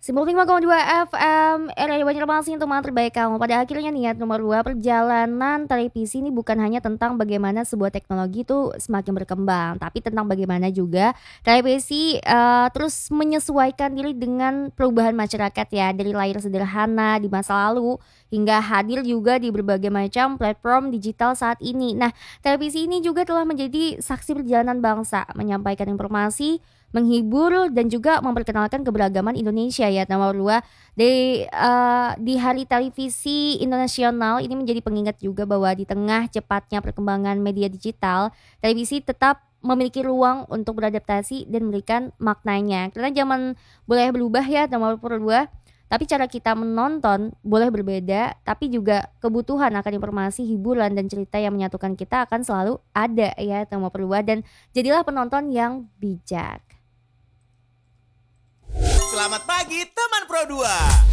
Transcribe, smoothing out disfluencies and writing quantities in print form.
95,2 FM RRI Banjarmasin, teman terbaik kamu. Pada akhirnya nih ya, nomor 2, perjalanan televisi ini bukan hanya tentang bagaimana sebuah teknologi itu semakin berkembang, tapi tentang bagaimana juga televisi terus menyesuaikan diri dengan perubahan masyarakat ya, dari layar sederhana di masa lalu hingga hadir juga di berbagai macam platform digital saat ini. Nah, televisi ini juga telah menjadi saksi perjalanan bangsa, menyampaikan informasi, menghibur dan juga memperkenalkan keberagaman Indonesia ya. Nomor dua, di Hari Televisi Internasional ini menjadi pengingat juga bahwa di tengah cepatnya perkembangan media digital, televisi tetap memiliki ruang untuk beradaptasi dan memberikan maknanya. Karena zaman boleh berubah ya, nomor dua. Tapi cara kita menonton boleh berbeda, tapi juga kebutuhan akan informasi, hiburan dan cerita yang menyatukan kita akan selalu ada ya, nomor dua. Dan jadilah penonton yang bijak. Selamat pagi teman Pro 2.